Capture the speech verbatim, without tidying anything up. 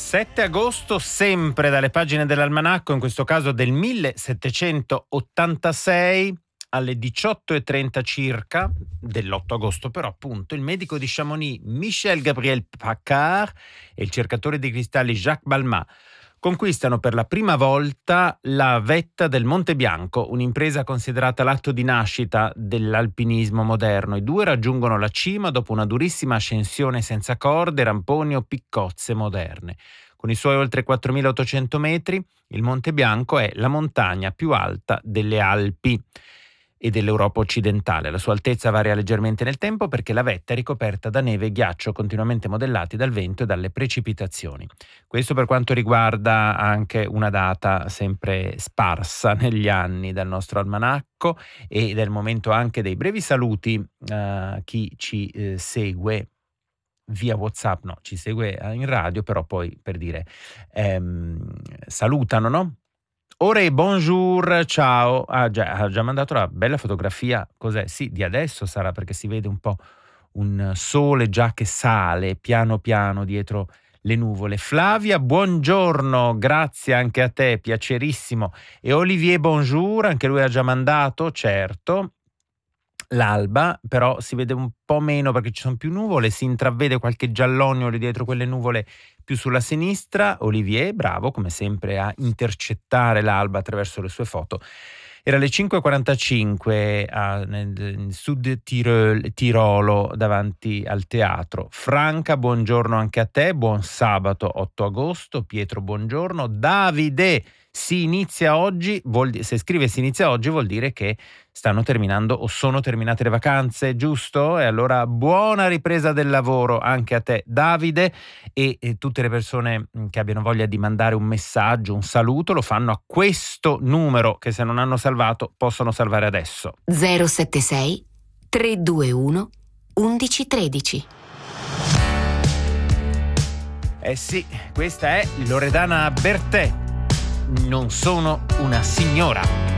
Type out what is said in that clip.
sette agosto, sempre dalle pagine dell'almanacco, in questo caso del millesettecentottantasei, alle diciotto e trenta circa, dell'otto agosto però appunto, il medico di Chamonix Michel Gabriel Paccard e il cercatore di cristalli Jacques Balmat conquistano per la prima volta la vetta del Monte Bianco, un'impresa considerata l'atto di nascita dell'alpinismo moderno. I due raggiungono la cima dopo una durissima ascensione senza corde, ramponi o piccozze moderne. Con i suoi oltre quattromilaottocento metri, il Monte Bianco è la montagna più alta delle Alpi e dell'Europa occidentale. La sua altezza varia leggermente nel tempo perché la vetta è ricoperta da neve e ghiaccio continuamente modellati dal vento e dalle precipitazioni. Questo per quanto riguarda anche una data sempre sparsa negli anni dal nostro almanacco e del momento anche dei brevi saluti a uh, chi ci eh, segue via WhatsApp, no, ci segue in radio, però poi per dire ehm, salutano, no? Ore, bonjour, ciao. Ah, già, ha già mandato la bella fotografia. Cos'è? Sì, di adesso sarà, perché si vede un po' un sole già che sale piano piano dietro le nuvole. Flavia, buongiorno, grazie anche a te, piacerissimo. E Olivier, bonjour, anche lui ha già mandato, certo. L'alba, però si vede un po' meno perché ci sono più nuvole, si intravede qualche giallognolo dietro quelle nuvole più sulla sinistra. Olivier, bravo come sempre a intercettare l'alba attraverso le sue foto. Era le cinque e quarantacinque a, nel, nel sud Tirol, Tirolo, davanti al teatro. Franca, buongiorno anche a te, buon sabato otto agosto. Pietro, buongiorno. Davide, si inizia oggi, vuol, se scrive si inizia oggi vuol dire che stanno terminando o sono terminate le vacanze, giusto? E allora buona ripresa del lavoro anche a te, Davide, e, e tutte le persone che abbiano voglia di mandare un messaggio, un saluto, lo fanno a questo numero che se non hanno salvato possono salvare adesso. zero sette sei tre due uno uno uno uno tre. Eh sì, questa è Loredana Bertè. Non sono una signora.